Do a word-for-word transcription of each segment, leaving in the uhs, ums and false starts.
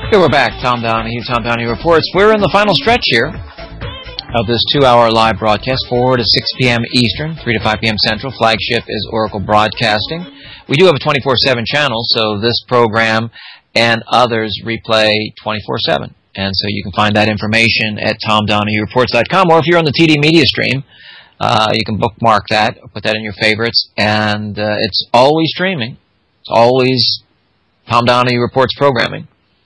Okay, we're back. Tom Donahue, Tom Donahue Reports. We're in the final stretch here of this two-hour live broadcast, four to six p.m. Eastern, three to five p.m. Central. Flagship is Oracle Broadcasting. We do have a twenty-four seven channel, so this program and others replay twenty-four seven. And so you can find that information at tom donahue reports dot com, or if you're on the T D Media stream, uh, you can bookmark that, or put that in your favorites, and uh, it's always streaming. It's always Tom Donahue Reports programming.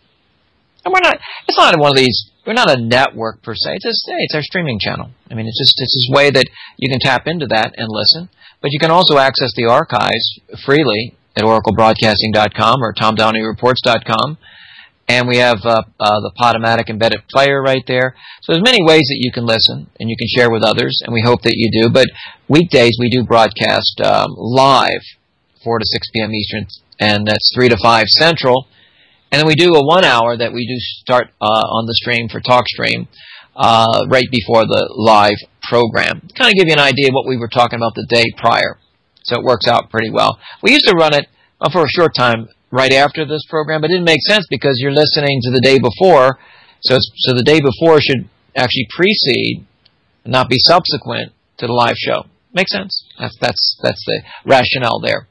And we're not, it's not one of these, we're not a network per se. It's just, hey, it's our streaming channel. I mean, it's just, it's this way that you can tap into that and listen. But you can also access the archives freely at oracle broadcasting dot com or tom donahue reports dot com. And we have uh, uh, the Podomatic embedded player right there. So there's many ways that you can listen and you can share with others, and we hope that you do. But weekdays we do broadcast um, live, four to six p.m. Eastern, and that's three to five Central. And then we do a one hour that we do start uh, on the stream for TalkStream uh, right before the live program. Kind of give you an idea of what we were talking about the day prior. So it works out pretty well. We used to run it uh, for a short time right after this program, but it didn't make sense because you're listening to the day before. So it's, so the day before should actually precede, not be subsequent to the live show. Makes sense? That's that's that's the rationale there.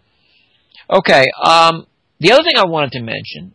Okay. Um, the other thing I wanted to mention,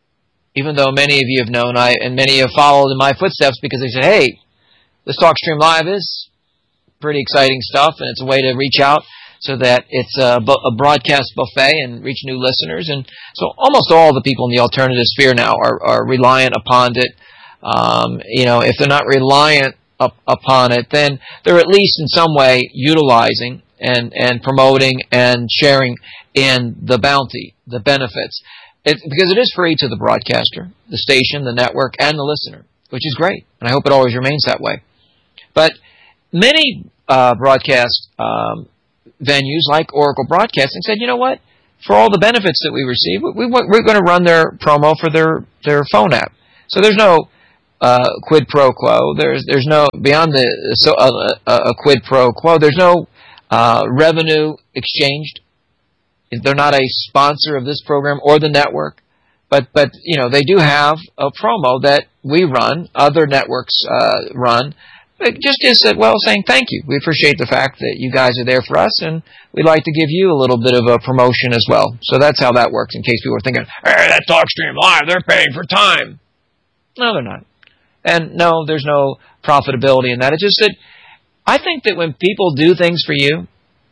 even though many of you have known, I and many have followed in my footsteps because they said, hey, this TalkStream Live is pretty exciting stuff, and it's a way to reach out so that it's a, a broadcast buffet and reach new listeners. And so almost all the people in the alternative sphere now are, are reliant upon it. Um, you know, if they're not reliant up, upon it, then they're at least in some way utilizing and, and promoting and sharing in the bounty, the benefits. It, because it is free to the broadcaster, the station, the network, and the listener, which is great. And I hope it always remains that way. But many uh, broadcast um, venues like Oracle Broadcasting said, you know what? For all the benefits that we receive, we, we, we're going to run their promo for their, their phone app. So there's no uh, quid pro quo. There's there's no, beyond the so uh, a, a quid pro quo, there's no uh, revenue exchanged. They're not a sponsor of this program or the network, but but you know they do have a promo that we run, other networks uh, run. It just is that, well, saying thank you. We appreciate the fact that you guys are there for us, and we'd like to give you a little bit of a promotion as well. So that's how that works. In case people are thinking, hey, that TalkStream Live, they're paying for time. No, they're not. And no, there's no profitability in that. It's just that I think that when people do things for you,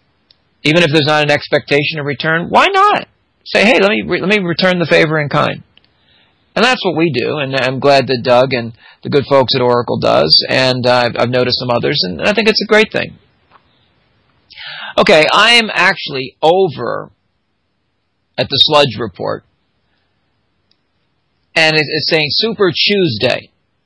even if there's not an expectation of return, why not? Say, hey, let me re- let me return the favor in kind. And that's what we do, and I'm glad that Doug and the good folks at Oracle does, and uh, I've, I've noticed some others, and I think it's a great thing. Okay, I am actually over at the Sludge Report, and it's, it's saying Super Tuesday.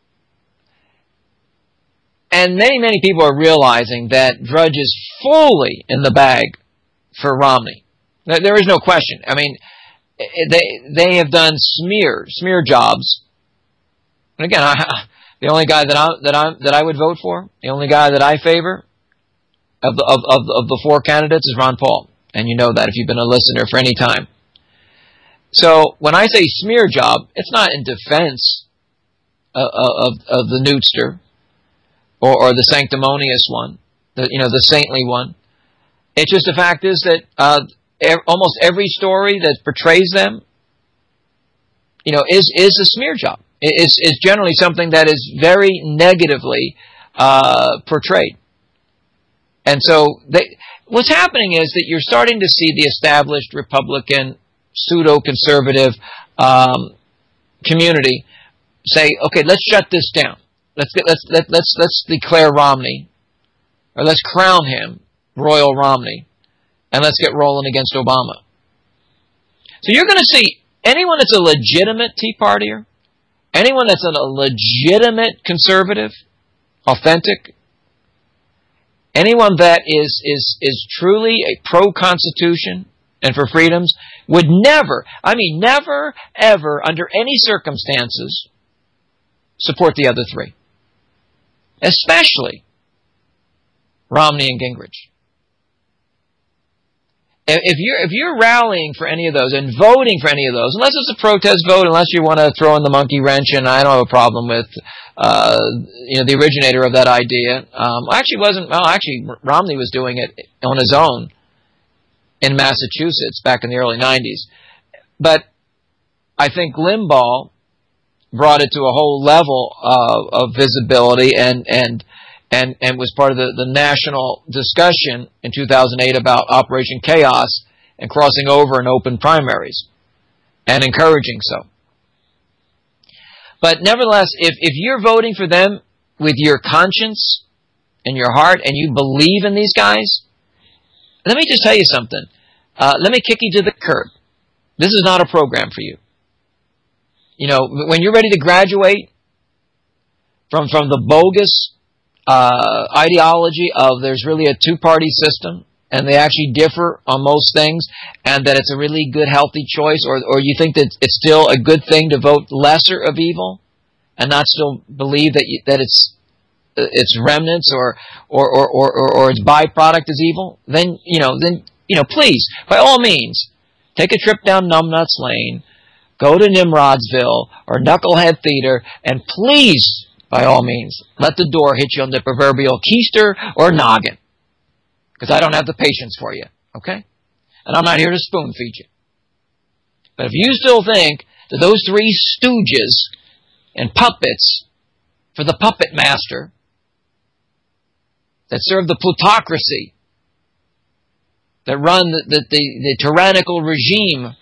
And many, many people are realizing that Drudge is fully in the bag for Romney. There is no question. I mean, they they have done smear smear jobs. And again, I, the only guy that I that I that I would vote for, the only guy that I favor of the of, of of the four candidates is Ron Paul, and you know that if you've been a listener for any time. So when I say smear job, it's not in defense of of, of the Newtster or, or the sanctimonious one, the you know the saintly one. It's just the fact is that uh, ev- almost every story that portrays them, you know, is is a smear job. It is is generally something that is very negatively uh, portrayed. And so they, what's happening is that you're starting to see the established Republican pseudo-conservative um, community say, okay, let's shut this down. Let's get, let's let, let's let's declare Romney, or let's crown him Royal Romney, and let's get rolling against Obama. So you're going to see anyone that's a legitimate Tea Partier, anyone that's a legitimate conservative, authentic, anyone that is is is truly a pro-Constitution and for freedoms would never, I mean never, ever, under any circumstances, support the other three. Especially Romney and Gingrich. if you're if you're rallying for any of those and voting for any of those, unless it's a protest vote, unless you want to throw in the monkey wrench, and I don't have a problem with uh, you know the originator of that idea. Um, actually, wasn't well. Actually, Romney was doing it on his own in Massachusetts back in the early nineties. But I think Limbaugh brought it to a whole level of, of visibility and and. And, and was part of the, the national discussion in two thousand eight about Operation Chaos and crossing over in open primaries and encouraging so. But nevertheless, if, if you're voting for them with your conscience and your heart and you believe in these guys, let me just tell you something. Uh, let me kick you to the curb. This is not a program for you. You know, when you're ready to graduate from, from the bogus Uh, ideology of there's really a two-party system and they actually differ on most things and that it's a really good, healthy choice, or or you think that it's still a good thing to vote lesser of evil and not still believe that you, that it's its remnants or or, or, or, or or its byproduct is evil, then, you know, then, you know, please, by all means, take a trip down Numbnuts Lane, go to Nimrodsville or Knucklehead Theater, and please, by all means, let the door hit you on the proverbial keister or noggin. Because I don't have the patience for you, okay? And I'm not here to spoon feed you. But if you still think that those three stooges and puppets for the puppet master that serve the plutocracy, that run the, the, the, the tyrannical regime,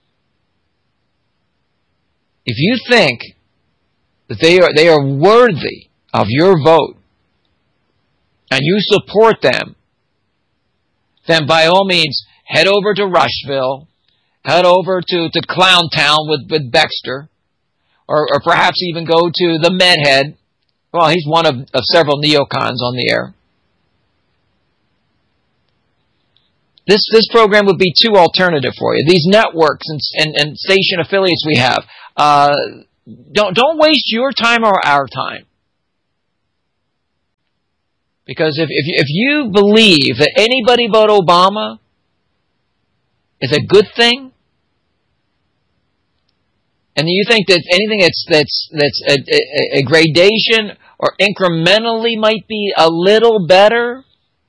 if you think that they are they are worthy of your vote, and you support them, then by all means, head over to Rushville, head over to, to Clowntown with, with Baxter, or, or perhaps even go to the Medhead. Well, he's one of, of several neocons on the air. This this program would be too alternative for you. These networks and, and, and station affiliates we have, uh, Don't don't waste your time or our time. Because if if you, if you believe that anybody but Obama is a good thing, and you think that anything that's that's that's a, a, a gradation or incrementally might be a little better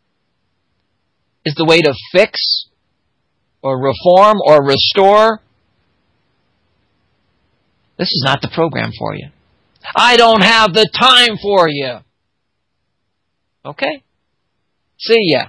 is the way to fix or reform or restore, this is not the program for you. I don't have the time for you. Okay? See ya.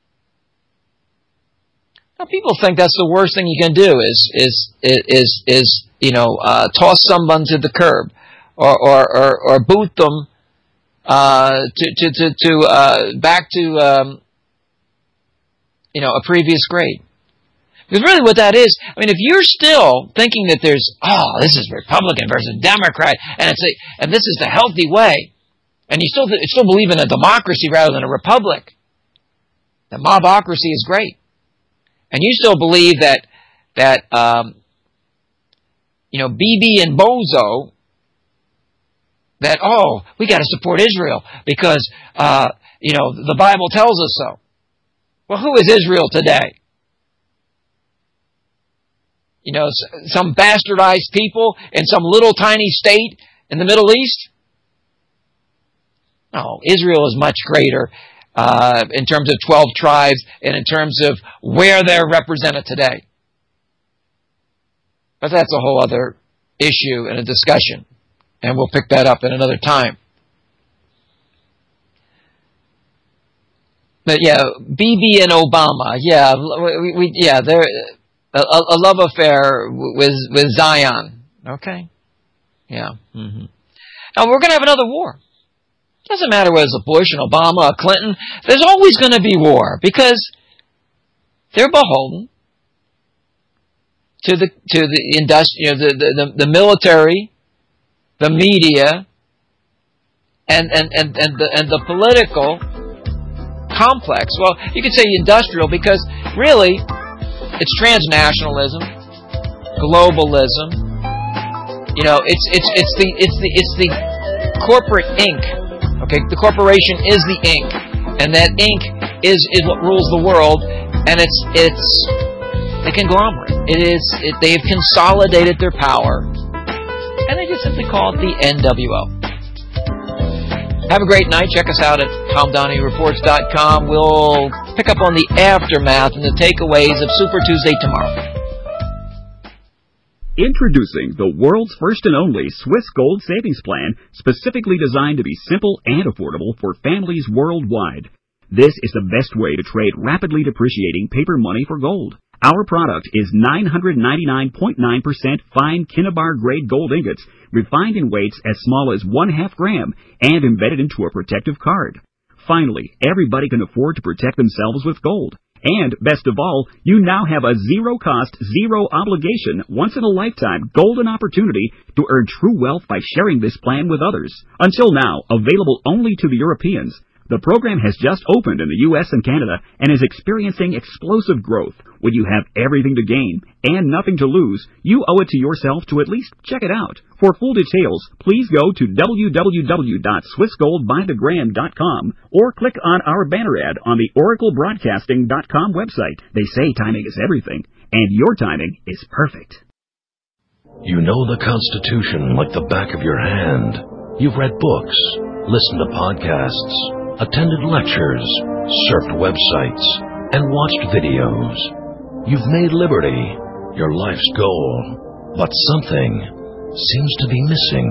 Now, people think that's the worst thing you can do is is is is you know uh, toss someone to the curb or or or, or boot them uh, to to to, to uh, back to um, you know a previous grade. Because really what that is, I mean, if you're still thinking that there's, oh, this is Republican versus Democrat, and it's a, and this is the healthy way, and you still you still believe in a democracy rather than a republic, the mobocracy is great, and you still believe that that um, you know Bibi and Bozo, that oh, we got to support Israel because uh, you know the Bible tells us so. Well, who is Israel today? You know, some bastardized people in some little tiny state in the Middle East? No, Israel is much greater uh, in terms of twelve tribes and in terms of where they're represented today. But that's a whole other issue and a discussion, and we'll pick that up at another time. But yeah, Bibi and Obama, yeah, we, we yeah, they're a, a love affair with with Zion. Okay, yeah. Mm-hmm. Now we're going to have another war. Doesn't matter whether it's a Bush, an Obama, a Clinton. There's always going to be war because they're beholden to the to the industrial, the, the the the military, the media, and and and and the and the political complex. Well, you could say industrial because really it's transnationalism, globalism. You know, it's it's it's the it's the it's the corporate ink. Okay, the corporation is the ink, and that ink is is what rules the world, and it's it's a conglomerate. It is. It, they have consolidated their power, and they just simply call it the N W O. Have a great night. Check us out at Tom Donahue Reports dot com. We'll pick up on the aftermath and the takeaways of Super Tuesday tomorrow. Introducing the world's first and only Swiss Gold Savings Plan, specifically designed to be simple and affordable for families worldwide. This is the best way to trade rapidly depreciating paper money for gold. Our product is nine hundred ninety-nine point nine percent fine Kinnabar grade gold ingots, refined in weights as small as one half gram, and embedded into a protective card. Finally, everybody can afford to protect themselves with gold. And, best of all, you now have a zero-cost, zero-obligation, once-in-a-lifetime golden opportunity to earn true wealth by sharing this plan with others. Until now, available only to the Europeans, the program has just opened in the U S and Canada and is experiencing explosive growth. When you have everything to gain and nothing to lose, you owe it to yourself to at least check it out. For full details, please go to w w w dot swiss gold by the gram dot com or click on our banner ad on the oracle broadcasting dot com website. They say timing is everything, and your timing is perfect. You know the Constitution like the back of your hand. You've read books, listened to podcasts, attended lectures, surfed websites, and watched videos. You've made liberty your life's goal, but something seems to be missing.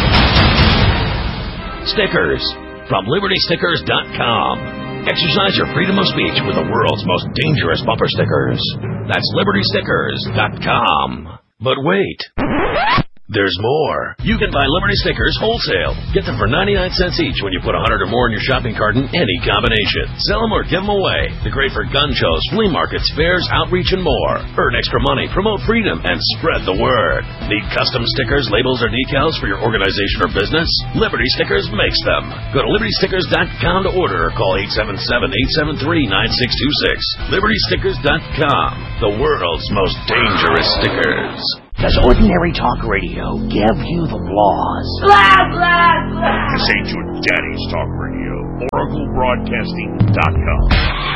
Stickers from liberty stickers dot com. Exercise your freedom of speech with the world's most dangerous bumper stickers. That's liberty stickers dot com. But wait. There's more. You can buy Liberty stickers wholesale. Get them for ninety-nine cents each when you put one hundred or more in your shopping cart in any combination. Sell them or give them away. They're great for gun shows, flea markets, fairs, outreach, and more. Earn extra money, promote freedom, and spread the word. Need custom stickers, labels, or decals for your organization or business? Liberty Stickers makes them. Go to liberty stickers dot com to order or call eight seven seven, eight seven three, nine six two six. liberty stickers dot com. The world's most dangerous stickers. Does ordinary talk radio give you the laws? Blah, blah, blah. This ain't your daddy's talk radio. oracle broadcasting dot com.